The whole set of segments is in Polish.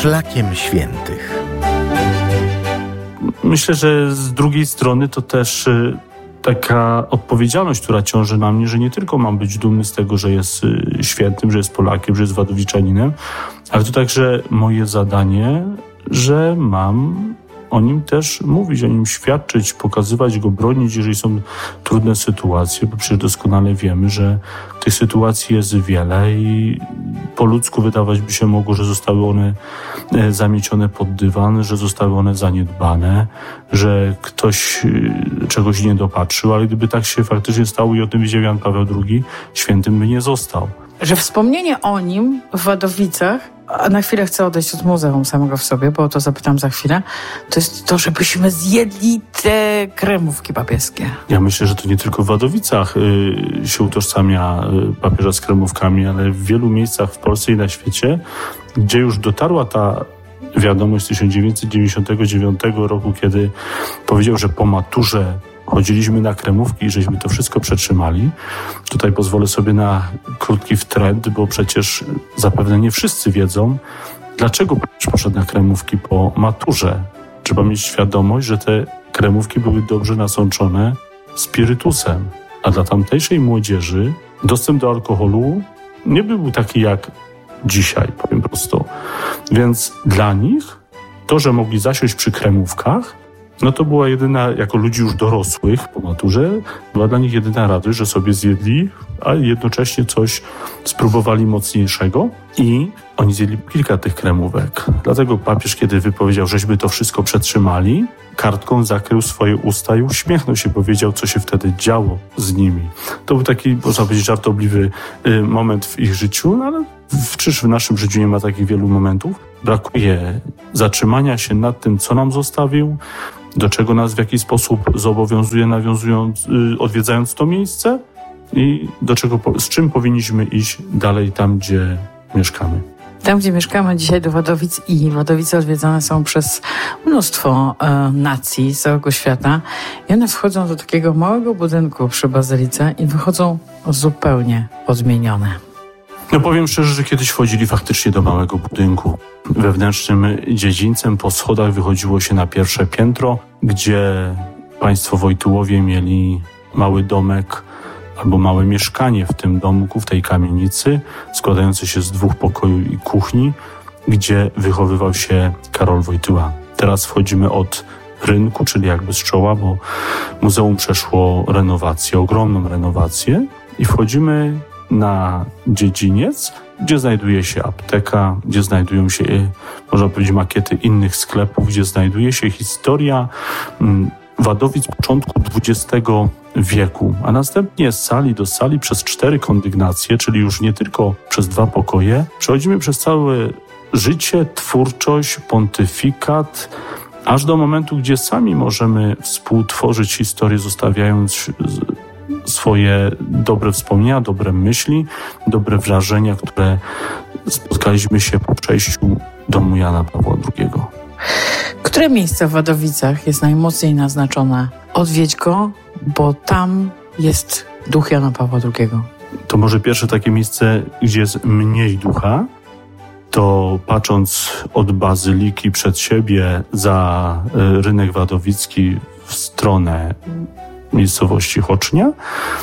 szlakiem świętych. Myślę, że z drugiej strony to też taka odpowiedzialność, która ciąży na mnie, że nie tylko mam być dumny z tego, że jest świętym, że jest Polakiem, że jest wadowiczaninem, ale to także moje zadanie, że mam o nim też mówić, o nim świadczyć, pokazywać go, bronić, jeżeli są trudne sytuacje, bo przecież doskonale wiemy, że tych sytuacji jest wiele i po ludzku wydawać by się mogło, że zostały one zamiecione pod dywan, że zostały one zaniedbane, że ktoś czegoś nie dopatrzył, ale gdyby tak się faktycznie stało i o tym wiedział Jan Paweł II, świętym by nie został. Że wspomnienie o nim w Wadowicach, a na chwilę chcę odejść od muzeum samego w sobie, bo o to zapytam za chwilę, to jest to, żebyśmy zjedli te kremówki papieskie. Ja myślę, że to nie tylko w Wadowicach się utożsamia papieża z kremówkami, ale w wielu miejscach w Polsce i na świecie, gdzie już dotarła ta wiadomość z 1999 roku, kiedy powiedział, że po maturze chodziliśmy na kremówki i żeśmy to wszystko przetrzymali. Tutaj pozwolę sobie na krótki wtręt, bo przecież zapewne nie wszyscy wiedzą, dlaczego poszedł na kremówki po maturze. Trzeba mieć świadomość, że te kremówki były dobrze nasączone spirytusem, a dla tamtejszej młodzieży dostęp do alkoholu nie był taki jak dzisiaj, powiem prosto. Więc dla nich to, że mogli zasiąść przy kremówkach, no to była jedyna, jako ludzi już dorosłych po maturze, była dla nich jedyna radość, że sobie zjedli, a jednocześnie coś spróbowali mocniejszego i oni zjedli kilka tych kremówek. Dlatego papież, kiedy wypowiedział, żeśmy to wszystko przetrzymali, kartką zakrył swoje usta i uśmiechnął się, powiedział, co się wtedy działo z nimi. To był taki, można powiedzieć, żartobliwy moment w ich życiu, no ale przecież w naszym życiu nie ma takich wielu momentów. Brakuje zatrzymania się nad tym, co nam zostawił, do czego nas w jakiś sposób zobowiązuje, odwiedzając to miejsce i z czym powinniśmy iść dalej tam, gdzie mieszkamy. Tam, gdzie mieszkamy dzisiaj do Wadowic i Wadowice odwiedzane są przez mnóstwo nacji z całego świata i one wchodzą do takiego małego budynku przy Bazylice i wychodzą zupełnie odmienione. No powiem szczerze, że kiedyś wchodzili faktycznie do małego budynku. Wewnętrznym dziedzińcem po schodach wychodziło się na pierwsze piętro, gdzie państwo Wojtyłowie mieli mały domek albo małe mieszkanie w tym domku, w tej kamienicy, składające się z 2 pokoi i kuchni, gdzie wychowywał się Karol Wojtyła. Teraz wchodzimy od rynku, czyli jakby z czoła, bo muzeum przeszło renowację, ogromną renowację i wchodzimy na dziedziniec, gdzie znajduje się apteka, gdzie znajdują się, można powiedzieć, makiety innych sklepów, gdzie znajduje się historia Wadowic początku XX wieku, a następnie z sali do sali przez 4 kondygnacje, czyli już nie tylko przez 2 pokoje, przechodzimy przez całe życie, twórczość, pontyfikat, aż do momentu, gdzie sami możemy współtworzyć historię, zostawiając swoje dobre wspomnienia, dobre myśli, dobre wrażenia, które spotkaliśmy się po przejściu domu Jana Pawła II. Które miejsce w Wadowicach jest najmocniej naznaczone? Odwiedź go, bo tam jest duch Jana Pawła II. To może pierwsze takie miejsce, gdzie jest mniej ducha, to patrząc od Bazyliki przed siebie za rynek wadowicki w stronę miejscowości Chocznia,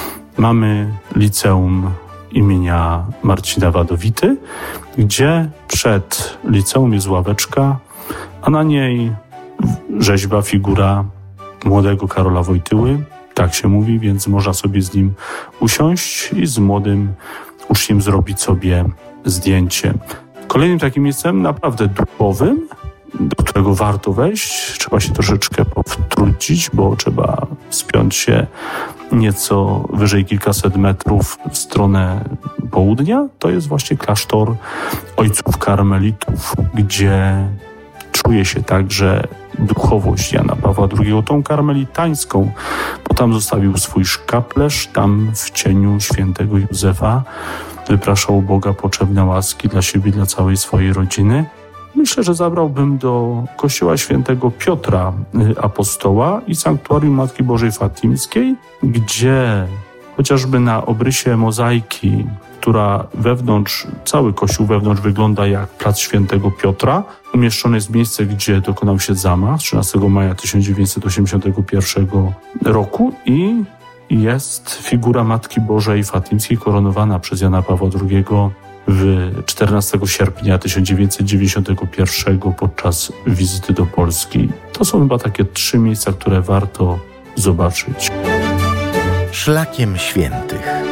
mamy liceum imienia Marcina Wadowity, gdzie przed liceum jest ławeczka, a na niej rzeźba, figura młodego Karola Wojtyły, tak się mówi, więc można sobie z nim usiąść i z młodym uczniem zrobić sobie zdjęcie. Kolejnym takim miejscem naprawdę duchowym, do którego warto wejść, trzeba się troszeczkę powtrudzić, bo trzeba wspiąć się nieco wyżej kilkaset metrów w stronę południa, to jest właśnie klasztor ojców karmelitów, gdzie czuje się także duchowość Jana Pawła II, tą karmelitańską, bo tam zostawił swój szkaplerz, tam w cieniu świętego Józefa wypraszał u Boga potrzebne łaski dla siebie i dla całej swojej rodziny. Myślę, że zabrałbym do kościoła świętego Piotra Apostoła i sanktuarium Matki Bożej Fatimskiej, gdzie chociażby na obrysie mozaiki, która cały kościół wewnątrz wygląda jak plac Świętego Piotra. Umieszczone jest miejsce, gdzie dokonał się zamach 13 maja 1981 roku i jest figura Matki Bożej Fatimskiej koronowana przez Jana Pawła II 14 sierpnia 1991 podczas wizyty do Polski. To są chyba takie 3 miejsca, które warto zobaczyć. Szlakiem Świętych.